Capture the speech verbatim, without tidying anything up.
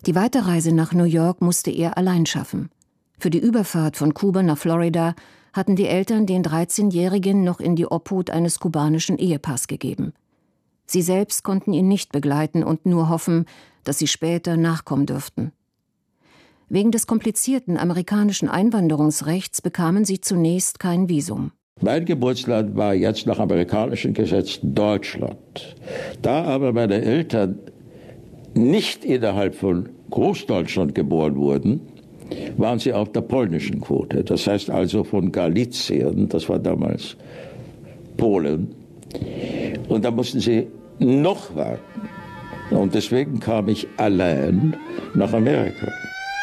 Die Weiterreise nach New York musste er allein schaffen. Für die Überfahrt von Kuba nach Florida hatten die Eltern den dreizehnjährigen noch in die Obhut eines kubanischen Ehepaars gegeben. Sie selbst konnten ihn nicht begleiten und nur hoffen, dass sie später nachkommen dürften. Wegen des komplizierten amerikanischen Einwanderungsrechts bekamen sie zunächst kein Visum. Mein Geburtsland war jetzt nach amerikanischem Gesetz Deutschland. Da aber meine Eltern nicht innerhalb von Großdeutschland geboren wurden, waren sie auf der polnischen Quote. Das heißt also von Galizien, das war damals Polen. Und da mussten sie noch warten. Und deswegen kam ich allein nach Amerika.